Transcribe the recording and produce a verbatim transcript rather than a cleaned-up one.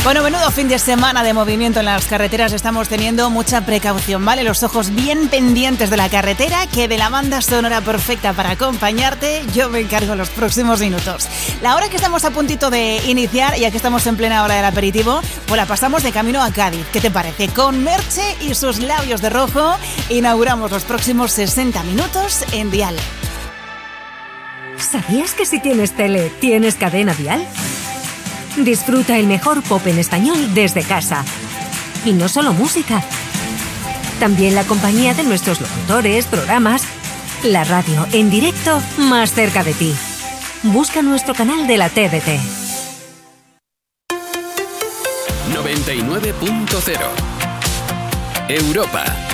Bueno, menudo fin de semana de movimiento en las carreteras estamos teniendo. Mucha precaución, ¿vale? Los ojos bien pendientes de la carretera, que de la banda sonora perfecta para acompañarte yo me encargo los próximos minutos. La hora que estamos a puntito de iniciar, ya que estamos en plena hora del aperitivo, pues la pasamos de camino a Cádiz. ¿Qué te parece? Con Merche y sus labios de rojo inauguramos los próximos sesenta minutos en Dial. ¿Sabías que si tienes tele, tienes cadena Dial? Disfruta el mejor pop en español desde casa. Y no solo música. También la compañía de nuestros locutores, programas, la radio en directo más cerca de ti. Busca nuestro canal de la T D T. noventa y nueve punto cero Europa.